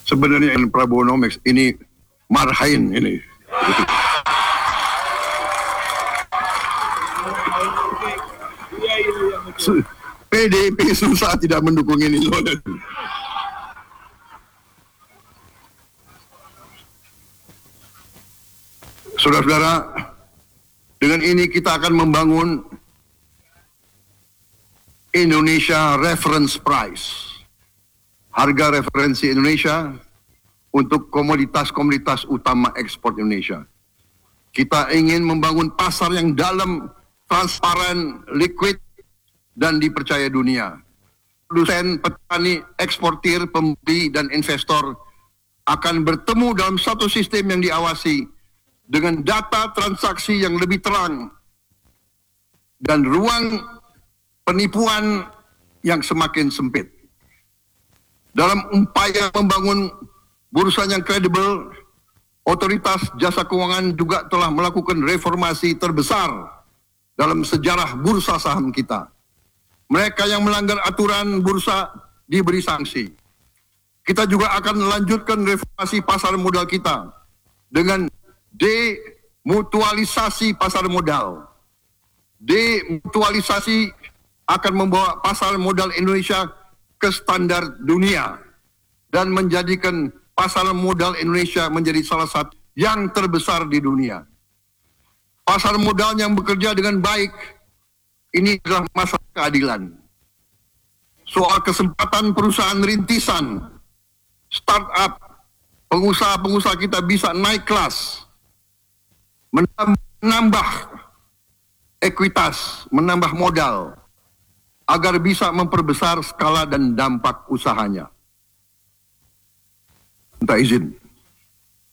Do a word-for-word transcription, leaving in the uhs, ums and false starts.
Sebenarnya Prabonomics ini marhain ini. P D I P susah tidak mendukung ini. Saudara-saudara, dengan ini kita akan membangun Indonesia Reference Price, harga referensi Indonesia untuk komoditas-komoditas utama ekspor Indonesia. Kita ingin membangun pasar yang dalam, transparan, liquid, dan dipercaya dunia. Produsen, petani, eksportir, pembeli, dan investor akan bertemu dalam satu sistem yang diawasi dengan data transaksi yang lebih terang dan ruang penipuan yang semakin sempit. Dalam upaya membangun bursa yang kredibel, otoritas jasa keuangan juga telah melakukan reformasi terbesar dalam sejarah bursa saham kita. Mereka yang melanggar aturan bursa diberi sanksi. Kita juga akan melanjutkan reformasi pasar modal kita dengan demutualisasi pasar modal. Demutualisasi akan membawa pasar modal Indonesia ke standar dunia dan menjadikan pasar modal Indonesia menjadi salah satu yang terbesar di dunia. Pasar modal yang bekerja dengan baik ini adalah masalah keadilan. Soal kesempatan perusahaan rintisan, startup, pengusaha-pengusaha kita bisa naik kelas, menambah ekuitas, menambah modal, agar bisa memperbesar skala dan dampak usahanya. Minta izin.